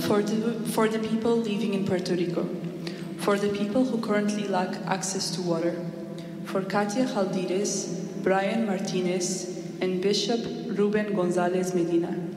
for the people living in Puerto Rico, for the people who currently lack access to water, for Katia Jaldires, Brian Martinez, and Bishop Ruben Gonzalez Medina,